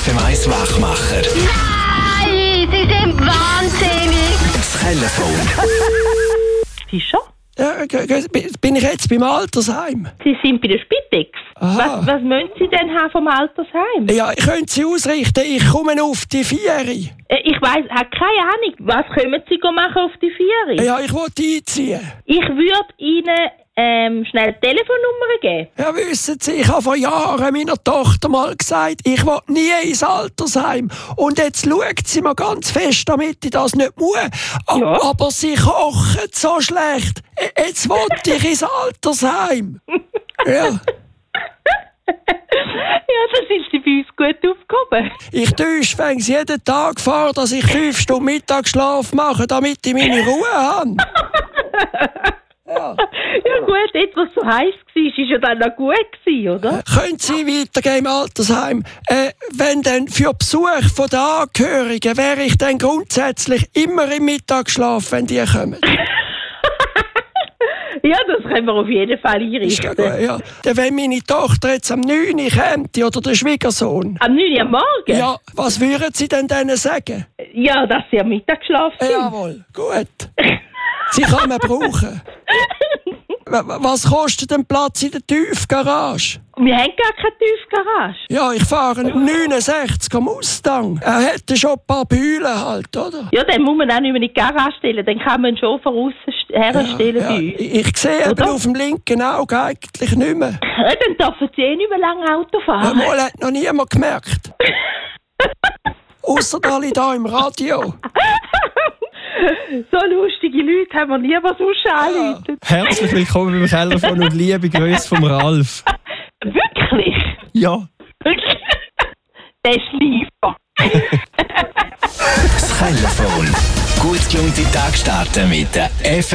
FM 1 Wachmacher. Nein, Sie sind wahnsinnig. Das Telefon. Fischer? Ja, bin ich jetzt beim Altersheim? Sie sind bei der Spitex. Aha. Was müssen Sie denn haben vom Altersheim? Ja, ich könnte Sie ausrichten. Ich komme auf die 4. Ich weiss, habe keine Ahnung. Was können Sie machen auf die 4? Ja, ich wollte einziehen. Ich würde Ihnen schnell die Telefonnummer geben. Ja, wissen Sie, ich habe vor Jahren meiner Tochter mal gesagt, ich will nie ins Altersheim. Und jetzt schaut sie mir ganz fest, damit ich das nicht muss. Ja. Aber sie kochen so schlecht. Jetzt will ich ins Altersheim. Ja. Ja, da sind Sie bei uns gut aufgehoben. Ich täusche jeden Tag vor, dass ich 5 Stunden Mittagsschlaf mache, damit ich meine Ruhe habe. Ja. Ja gut, jetzt, was so heiß war, ist ja dann noch gut gewesen, oder? Können Sie weitergehen im Altersheim? Wenn dann für Besuch von den Angehörigen wäre ich dann grundsätzlich immer im Mittagsschlaf, wenn die kommen. Ja, das können wir auf jeden Fall Ist ja einrichten. gut, ja. Dann, wenn meine Tochter jetzt am 9 Uhr kommt, oder der Schwiegersohn, Am 9 Uhr am Morgen? ja, was würden Sie denn denen sagen? Ja, dass Sie am Mittagsschlaf sind. Jawohl, gut. Sie kann man brauchen. Was kostet ein Platz in der Tiefgarage? Wir haben gar keine Tiefgarage. Ja, ich fahre einen 69 am Mustang. Er hätte schon ein paar Bühlen halt, oder? Ja, dann muss man auch nicht mehr in die Garage stellen. Dann kann man schon von außen herstellen bei uns. Ich sehe eben Oder? auf dem linken Auge eigentlich nicht mehr. Ja, dann dürfen Sie nicht mehr lange Auto fahren. Mal hat noch niemand gemerkt. Ausser alle da im Radio. So lustige Leute haben wir nie was angeleitet. Herzlich willkommen beim Telefon und liebe Grüße vom Ralf. Wirklich? Ja. Der ist lieber. Das Telefon. Gut gelungene Tag starten mit der FM